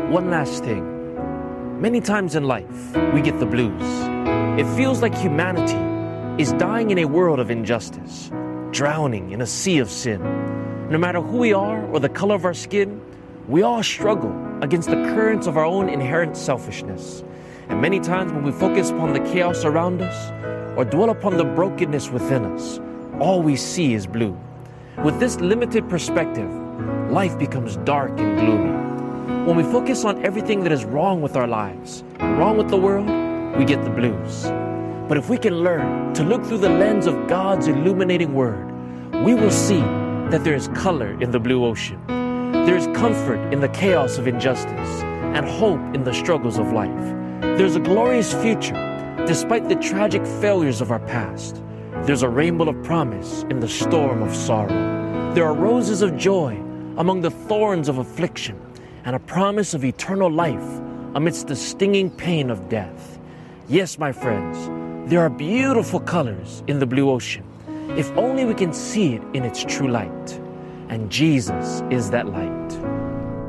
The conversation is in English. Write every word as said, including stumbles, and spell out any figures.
One last thing. Many times in life, we get the blues. It feels like humanity is dying in a world of injustice, drowning in a sea of sin. No matter who we are or the color of our skin, we all struggle against the currents of our own inherent selfishness. And many times when we focus upon the chaos around us or dwell upon the brokenness within us, all we see is blue. With this limited perspective, life becomes dark and gloomy. When we focus on everything that is wrong with our lives, wrong with the world, we get the blues. But if we can learn to look through the lens of God's illuminating word, we will see that there is color in the blue ocean. There is comfort in the chaos of injustice and hope in the struggles of life. There's a glorious future despite the tragic failures of our past. There's a rainbow of promise in the storm of sorrow. There are roses of joy among the thorns of affliction and a promise of eternal life amidst the stinging pain of death. Yes, my friends, there are beautiful colors in the blue ocean, if only we can see it in its true light. And Jesus is that light.